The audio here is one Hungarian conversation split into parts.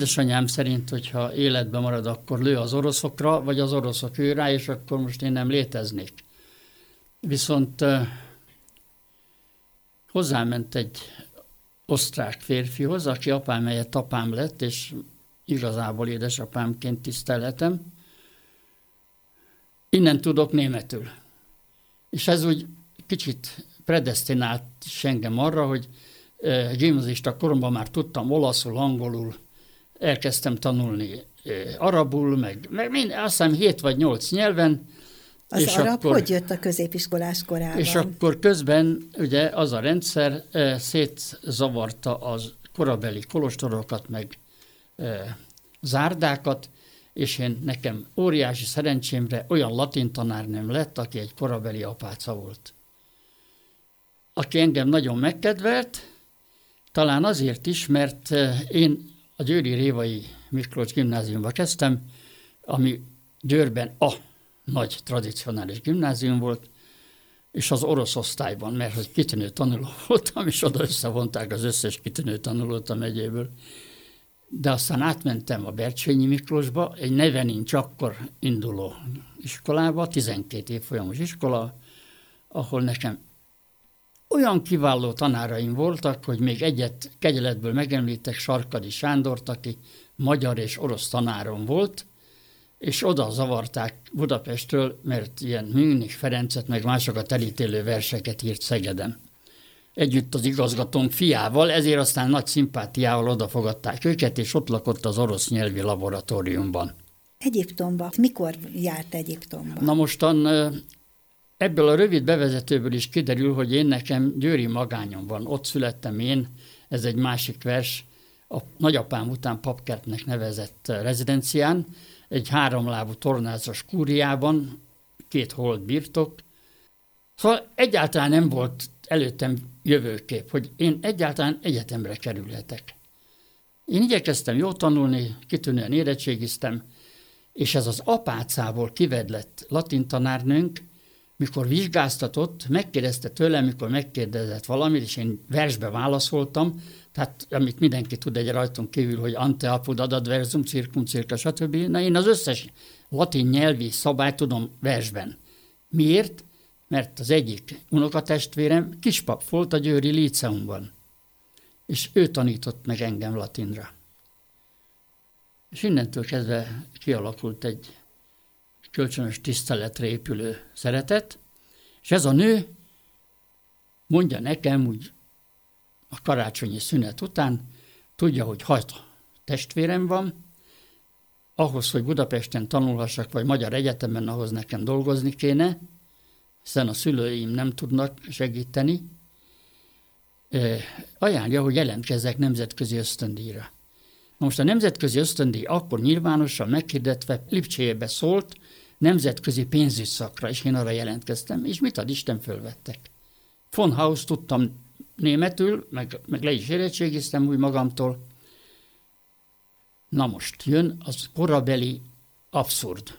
édesanyám szerint, hogyha életben marad, akkor lő az oroszokra, vagy az oroszok ő rá, és akkor most én nem léteznék. Viszont hozzáment egy osztrák férfihoz, aki apám helyett apám lett, és igazából édesapámként tisztelhetem. Innen tudok németül. És ez úgy kicsit predesztinált engem arra, hogy gimnazista koromban már tudtam olaszul, angolul, elkezdtem tanulni arabul, meg azt hiszem 7 vagy 8 nyelven. Az és arab akkor, hogy jött a középiskolás korában? És akkor közben ugye az a rendszer szétzavarta az korabeli kolostorokat, meg zárdákat, és nekem óriási szerencsémre olyan latin tanárnőm lett, aki egy korabeli apáca volt. Aki engem nagyon megkedvelt, talán azért is, mert én a Győri Révai Miklós gimnáziumba kezdtem, ami Győrben a nagy tradicionális gimnázium volt, és az orosz osztályban, mert hogy kitűnő tanuló voltam, és oda összevonták az összes kitűnő tanulót a megyéből. De aztán átmentem a Bercsényi Miklósba, egy neve nincs akkor induló iskolába, 12 évfolyamos iskola, ahol nekem olyan kiváló tanáraim voltak, hogy még egyet kegyeletből megemlítek, Sarkadi Sándort, aki magyar és orosz tanárom volt, és oda zavarták Budapestről, mert ilyen Műnich Ferencet, meg másokat elítélő verseket írt Szegeden. Együtt az igazgatóm fiával, ezért aztán nagy szimpátiával odafogadták őket, és ott lakott az orosz nyelvi laboratóriumban. Egyiptomba. Mikor járt Egyiptomba? Na mostan ebből a rövid bevezetőből is kiderül, hogy én nekem győri magányom van. Ott születtem én, ez egy másik vers, a nagyapám után papkertnek nevezett rezidencián, egy 3 lábú tornázas kúriában, 2 hold birtok. Szóval egyáltalán nem volt előttem jövőkép, hogy én egyáltalán egyetemre kerülhetek. Én igyekeztem jól tanulni, kitűnően érettségiztem, és ez az apácából kivedlett latin tanárnőnk, mikor vizsgáztatott, megkérdezte tőlem, mikor megkérdezett valamit, és én versbe válaszoltam, tehát amit mindenki tud egy rajtunk kívül, hogy ante apud adadverzum, circum, circa, stb. Na én az összes latin nyelvi szabályt tudom versben. Miért? Mert az egyik unokatestvérem kispap volt a győri líceumban, és ő tanított meg engem latinra. És innentől kezdve kialakult egy kölcsönös tiszteletre épülő szeretet, és ez a nő mondja nekem úgy a karácsonyi szünet után, tudja, hogy 6 testvérem van, ahhoz, hogy Budapesten tanulhassak, vagy magyar egyetemen, ahhoz nekem dolgozni kéne, hiszen a szülőim nem tudnak segíteni, ajánlja, hogy jelentkezzek nemzetközi ösztöndíjra. Most a nemzetközi ösztöndíj akkor nyilvánosan meghirdetve Lipcsébe szólt nemzetközi pénzügyszakra, és én arra jelentkeztem, és mit ad Isten, fölvettek. Von Haus tudtam németül, meg le is érettségiztem úgy magamtól. Na most jön az korabeli abszurd.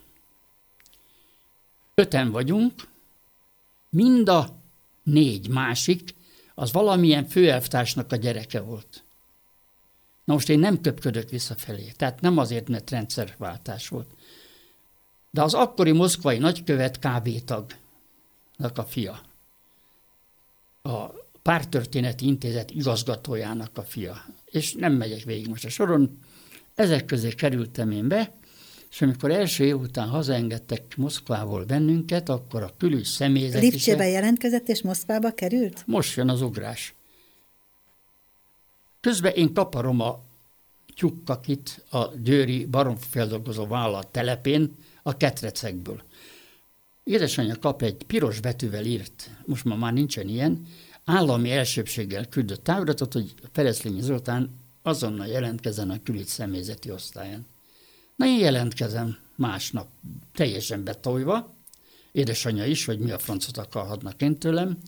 5-en vagyunk, mind a 4 másik, az valamilyen főelvtársnak a gyereke volt. Na most én nem töpködök visszafelé, tehát nem azért, mert rendszerváltás volt. De az akkori moszkvai nagykövet KB tagnak a fia. A Párttörténeti Intézet igazgatójának a fia. És nem megyek végig most a soron. Ezek közé kerültem én be, és amikor első év után hazaengedtek Moszkvából bennünket, akkor a külügy személyzet is... Lipcsébe jelentkezett, és Moszkvába került? Most jön az ugrás. Közben én kaparom a tyukkakit a győri baromföldolgozó vállalat telepén a ketrecekből. Édesanyja kap egy piros betűvel írt, most már nincsen ilyen, állami elsőbséggel küldött táviratot, hogy Fereszlényi Zoltán azonnal jelentkezzen a külügy személyzeti osztályán. Na én jelentkezem másnap, teljesen betojva, édesanyja is, hogy mi a francot akarhatnak én tőlem.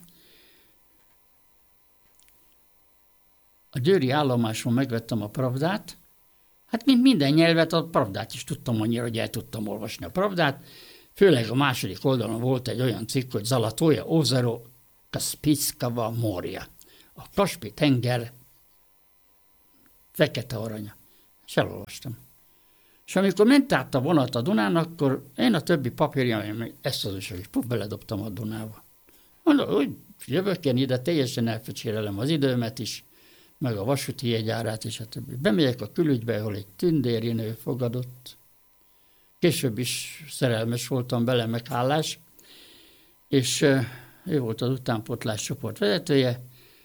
A győri állomáson megvettem a Pravdát, hát mint minden nyelvet, a Pravdát is tudtam annyira, hogy el tudtam olvasni a Pravdát, főleg a második oldalon volt egy olyan cikk, hogy Zalatoje ozero Kaspijskava morja. A Kaspi tenger fekete aranya. És elolvastam. És amikor ment át a vonat a Dunán, akkor én a többi papírjaim, ezt az is, beledobtam a Dunába. Mondom, hogy jövök én ide, teljesen elfecsérelem az időmet is, meg a vasúti jegyárát és a többi. Bemegyek a külügybe, ahol egy tündéri nő fogadott. Később is szerelmes voltam bele, meg hálás. És ő volt az utánpótlás csoport vezetője.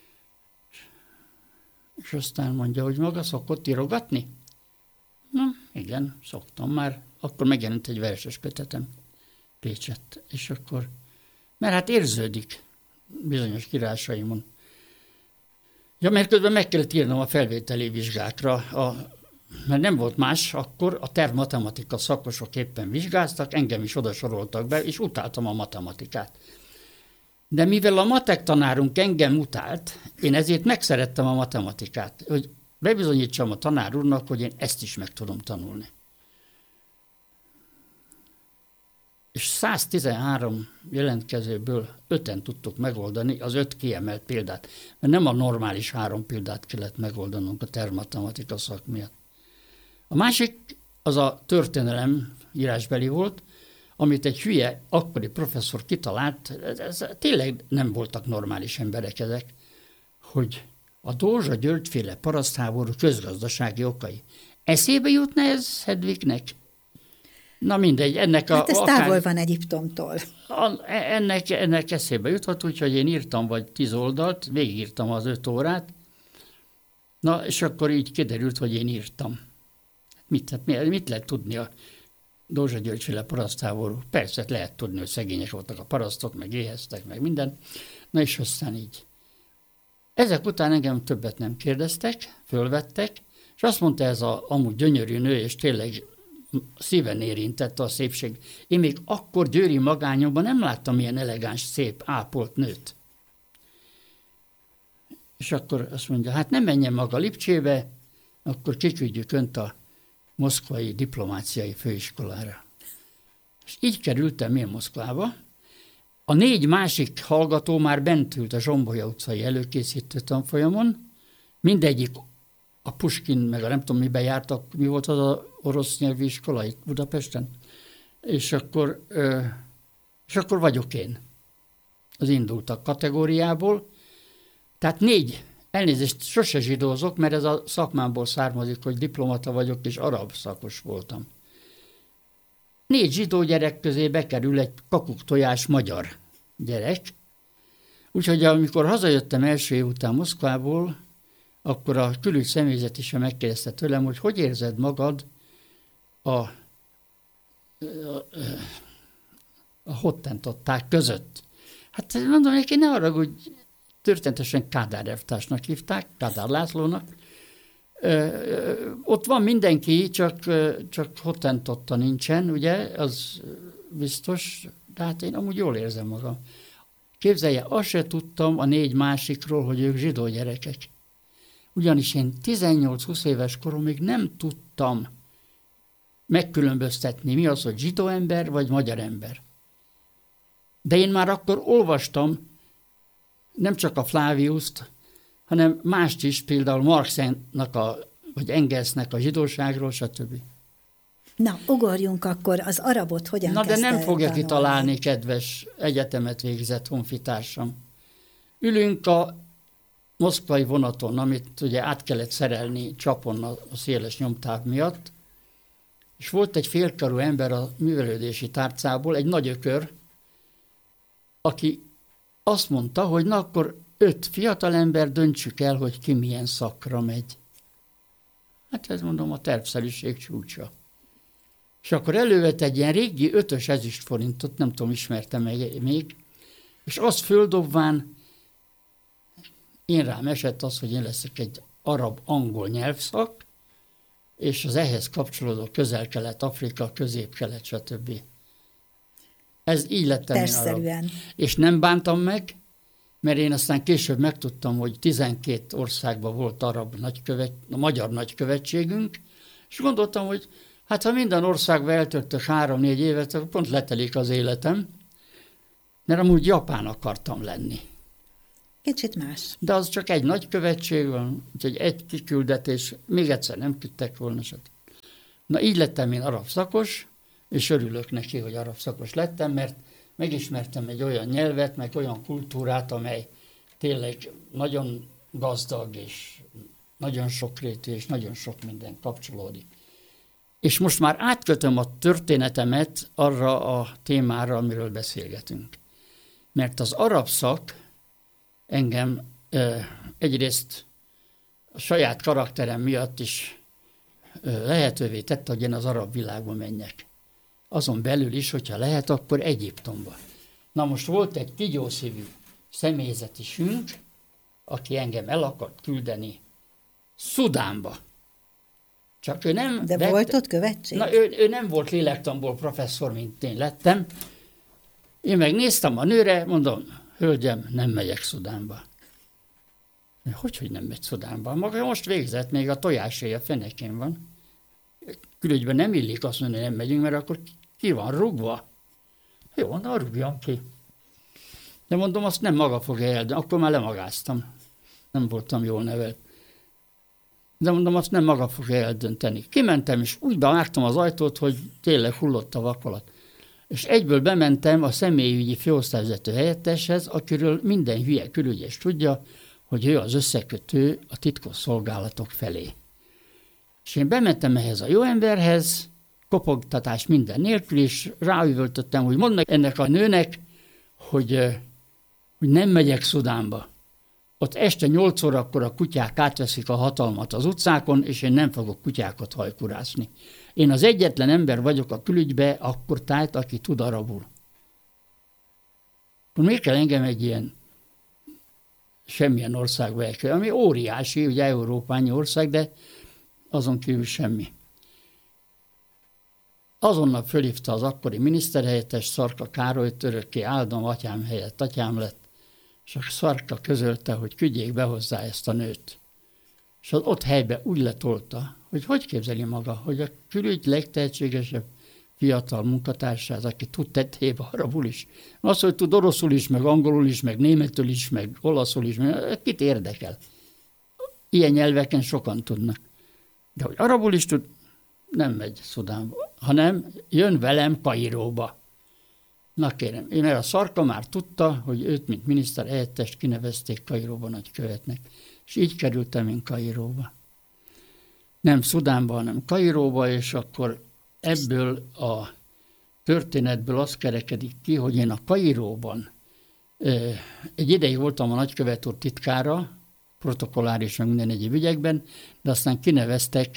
És aztán mondja, hogy maga szokott írogatni? Na, igen, szoktam már. Akkor megjelent egy verses kötetem Pécsett. És akkor, mert hát érződik bizonyos királysaimon. Ja, mert közben meg kellett írnom a felvételi vizsgákra, mert nem volt más, akkor a tervmatematika szakosok éppen vizsgáztak, engem is oda soroltak be, és utáltam a matematikát. De mivel a matek tanárunk engem utált, én ezért megszerettem a matematikát, hogy bebizonyítsam a tanár úrnak, hogy én ezt is meg tudom tanulni. És 113 jelentkezőből 5-en tudtuk megoldani az 5 kiemelt példát, mert nem a normális 3 példát kellett megoldanunk a tervmatematika szak miatt. A másik az a történelem írásbeli volt, amit egy hülye akkori professzor kitalált, ez tényleg nem voltak normális emberek ezek, hogy a Dózsa György-féle parasztháború közgazdasági okai. Eszébe jutna ez Hedvignek? Na mindegy, ennek hát ez távol van Egyiptomtól. Ennek eszébe juthat, úgyhogy én írtam vagy 10 oldalt, végigírtam az 5 órát, na és akkor így kiderült, hogy én írtam. Mit lehet tudni a Dózsa György-féle parasztháború? Persze lehet tudni, hogy szegények voltak a parasztok, meg éheztek, meg minden. Na és aztán így. Ezek után engem többet nem kérdeztek, fölvettek, és azt mondta ez a amúgy gyönyörű nő, és tényleg szíven érintette a szépség. Én még akkor győri magányomban nem láttam ilyen elegáns, szép, ápolt nőt. És akkor azt mondja, hát nem menjen maga Lipcsébe, akkor kiküldjük önt a moszkvai diplomáciai főiskolára. És így kerültem én Moszkvába. A 4 másik hallgató már bent ült a Zsombolya utcai előkészítő tanfolyamon, mindegyik a Puskin, meg a nem tudom miben jártak, mi volt az a orosz nyelvi iskola itt Budapesten, és akkor vagyok én az indultak kategóriából. Tehát 4, elnézést, sose zsidózok, mert ez a szakmámból származik, hogy diplomata vagyok, és arab szakos voltam. 4 zsidó gyerek közé bekerül egy kakuktojás magyar gyerek. Úgyhogy amikor hazajöttem első év után Moszkvából, akkor a külügy személyzet is megkérdezte tőlem, hogy érzed magad a hottentották között. Hát mondom neki, ne arra, hogy történetesen Kádár elvtársnak hívták, Kádár Lászlónak. Ott van mindenki, csak hottentotta nincsen, ugye, az biztos, de hát én amúgy jól érzem magam. Képzelje, azt se tudtam a 4 másikról, hogy ők zsidó gyerekek. Ugyanis én 18-20 éves koromig nem tudtam megkülönböztetni, mi az, hogy zsidó ember vagy magyar ember. De én már akkor olvastam nem csak a Fláviuszt, hanem mást is, például Marxnak vagy Engelsnek a zsidóságról, stb. Na, ugorjunk akkor, az arabot hogyan kezdte el de nem fogja tanulni? kitalálni, kedves egyetemet végzett honfitársam. Ülünk a moszkvai vonaton, amit ugye át kellett szerelni csapon a széles nyomtáv miatt, és volt egy félkarú ember a művelődési tárcából, egy nagy ökör, aki azt mondta, hogy na akkor 5 fiatalember döntsük el, hogy ki milyen szakra megy. Hát ez mondom a tervszerűség csúcsa. És akkor elővett egy ilyen régi 5-ös ezüstforintot, nem tudom, ismertem még, és azt földobván én rám esett az, hogy én leszek egy arab-angol nyelvszak, és az ehhez kapcsolódó Közel-Kelet, Afrika, Közép-Kelet, stb. Ez így lettem én arab. És nem bántam meg, mert én aztán később megtudtam, hogy 12 országban volt arab magyar nagykövetségünk, és gondoltam, hogy hát ha minden országban eltöltök 3-4 évet, akkor pont letelik az életem, mert amúgy japán akartam lenni. Kicsit más. De az csak egy nagykövetség van, úgyhogy egy kiküldetés, még egyszer nem küldtek volna. Na így lettem én arab szakos, és örülök neki, hogy arab szakos lettem, mert megismertem egy olyan nyelvet, meg olyan kultúrát, amely tényleg nagyon gazdag, és nagyon sokrétű, és nagyon sok minden kapcsolódik. És most már átkötöm a történetemet arra a témára, amiről beszélgetünk. Mert az arab szak engem egyrészt a saját karakterem miatt is lehetővé tette, hogy én az arab világba menjek. Azon belül is, hogyha lehet, akkor Egyiptomba. Na most volt egy kigyószívű személyzetisünk, aki engem el akart küldeni Szudánba. Csak ő nem... De volt ott követség? Na, ő nem volt lélektanból professzor, mint én lettem. Én megnéztem a nőre, mondom, hölgyem, nem megyek Szudánba. Hogy nem megy Szudánba? Maga most végzett, még a tojáshéja fenekén van. Külügyben nem illik azt mondani, hogy nem megyünk, mert akkor ki van rúgva. Jó, na rúgjam ki. De mondom, azt nem maga fogja eldönteni. Akkor már lemagáztam. Nem voltam jól nevelt. De mondom, azt nem maga fogja eldönteni. Kimentem, és úgy bevágtam az ajtót, hogy tényleg hullott a vakolat. És egyből bementem a személyügyi főosztályvezető helyetteshez, akiről minden hülye külügyes tudja, hogy ő az összekötő a titkos szolgálatok felé. És én bementem ehhez a jó emberhez, kopogtatás minden nélkül, és ráüvöltöttem, hogy mondd meg ennek a nőnek, hogy nem megyek Szudánba. Ott este 8 órakor a kutyák átveszik a hatalmat az utcákon, és én nem fogok kutyákat hajkurászni. Én az egyetlen ember vagyok a külügybe, akkor tájt, aki tud arabul. Miért kell engem egy ilyen semmilyen országba elkülönni, ami óriási, ugye európányi ország, de azon kívül semmi. Azonnal fölhívta az akkori miniszterhelyettes Szarka Károlyt, örökké áldom, atyám helyett atyám lett, és a Szarka közölte, hogy küldjék be hozzá ezt a nőt. És az ott helyben úgy letolta, hogy képzeli maga, hogy a külügy legtehetségesebb fiatal munkatársát, aki tud tettébe arabul is. Az, hogy tud oroszul is, meg angolul is, meg németül is, meg olaszul is, meg kit érdekel. Ilyen nyelveken sokan tudnak. De hogy arabul is tud, nem megy Szudánba, hanem jön velem Kairóba. Na kérem, mert a Szarka már tudta, hogy őt, mint miniszter helyettest kinevezték Kairóba nagykövetnek. És így kerültem én Kairóba. Nem Szudánba, hanem Kairóba, és akkor ebből a történetből az kerekedik ki, hogy én a Kairóban egy ideig voltam a nagykövet úr titkára, protokolláris meg minden egyéb ügyekben, de aztán kineveztek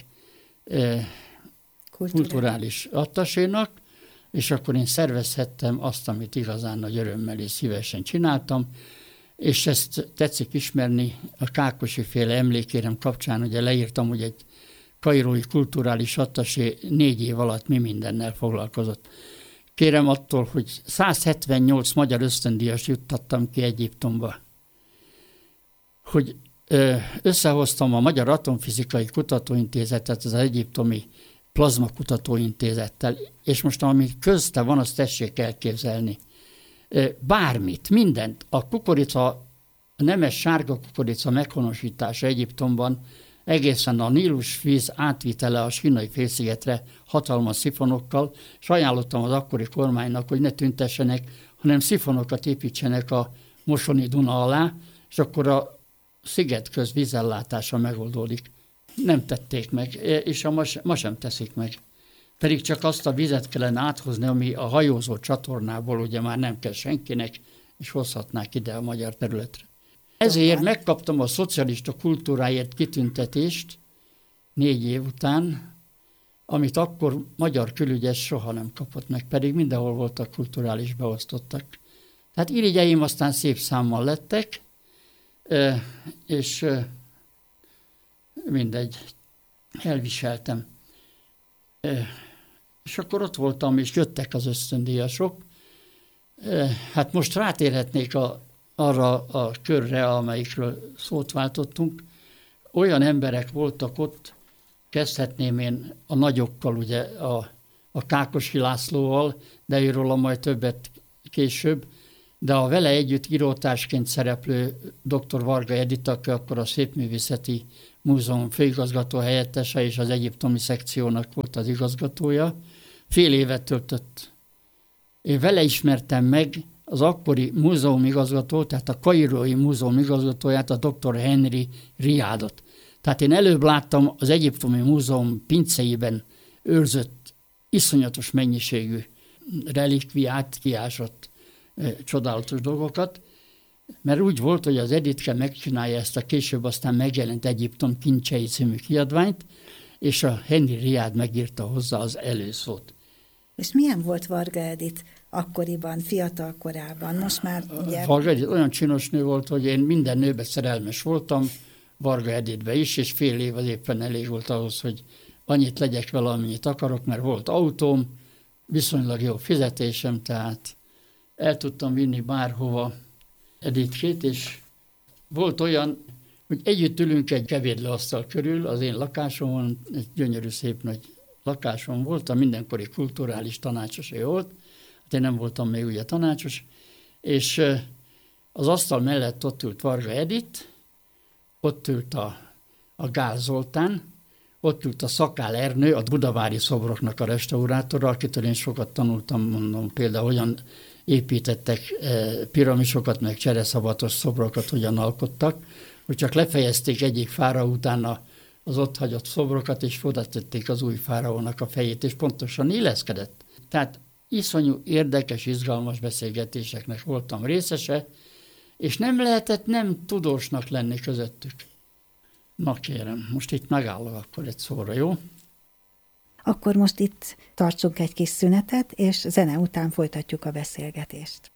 kulturális attasénak, és akkor én szervezhettem azt, amit igazán nagy örömmel és szívesen csináltam, és ezt tetszik ismerni a Kákosi féle emlékérem kapcsán, ugye leírtam, hogy egy kairói kulturális attasé 4 év alatt mi mindennel foglalkozott. Kérem attól, hogy 178 magyar ösztöndíjas juttattam ki Egyiptomba, hogy összehoztam a Magyar Atomfizikai Kutatóintézetet, az egyiptomi Plazma Kutatóintézettel, és most ami közte van, azt tessék elképzelni. Bármit, mindent. A kukorica, a nemes sárga kukorica meghonosítása Egyiptomban, egészen a Nílus víz átvitele a Sínai félszigetre hatalmas szifonokkal, és ajánlottam az akkori kormánynak, hogy ne tüntessenek, hanem szifonokat építsenek a Mosoni Duna alá, és akkor a szigetköz vízellátása megoldódik. Nem tették meg, és ma sem teszik meg. Pedig csak azt a vizet kellene áthozni, ami a hajózó csatornából ugye már nem kell senkinek, és hozhatnák ide a magyar területre. Ezért megkaptam a szocialista kultúráért kitüntetést 4 év után, amit akkor magyar külügyes soha nem kapott meg, pedig mindenhol voltak kulturális beosztottak. Tehát irigyeim aztán szép számmal lettek, és mindegy, elviseltem. És akkor ott voltam, és jöttek az ösztöndíjasok. Hát most rátérhetnék arra a körre, amelyikről szót váltottunk. Olyan emberek voltak ott, kezdhetném én a nagyokkal, ugye a Kákosi Lászlóval, de őről majd többet később, de a vele együtt írótársként szereplő dr. Varga Edith, aki akkor a Szépművészeti Múzeum főigazgató helyettese és az egyiptomi szekciónak volt az igazgatója, fél évet töltött. Én vele ismertem meg az akkori múzeumigazgatót, tehát a Kairói Múzeum igazgatóját, a dr. Henry Riadot. Tehát én előbb láttam az Egyiptomi Múzeum pinceiben őrzött iszonyatos mennyiségű relikviát, kiásott csodálatos dolgokat, mert úgy volt, hogy az Edithke megcsinálja ezt a később aztán megjelent Egyiptom kincsei című kiadványt, és a Henry Riad megírta hozzá az előszót. És milyen volt Varga Edith akkoriban, fiatal korában? Most már ugye... Varga Edith olyan csinos nő volt, hogy én minden nőbe szerelmes voltam, Varga Edithbe is, és fél év az éppen elég volt ahhoz, hogy annyit legyek vele, amennyit akarok, mert volt autóm, viszonylag jó fizetésem, tehát el tudtam vinni bárhova Edithkét, és volt olyan, hogy együtt ülünk egy kevédleasztal körül, az én lakásomon, egy gyönyörű szép nagy lakásom volt, a mindenkori kulturális tanácsos volt, hát én nem voltam még ugye tanácsos, és az asztal mellett ott ült Varga Edith, ott ült a Gál Zoltán, ott ült a Szakál Ernő, a budavári szobroknak a restaurátora, akitől én sokat tanultam, mondom például, hogyan építettek piramisokat, meg csereszavatos szobrokat, hogyan alkottak, hogy csak lefejezték egyik fáraó utána az ott hagyott szobrokat, és odatették az új fáraónak a fejét, és pontosan illeszkedett. Tehát iszonyú érdekes, izgalmas beszélgetéseknek voltam részese, és nem lehetett nem tudósnak lenni közöttük. Na kérem, most itt megállok akkor egy szóra, jó? Akkor most itt tartsunk egy kis szünetet, és zene után folytatjuk a beszélgetést.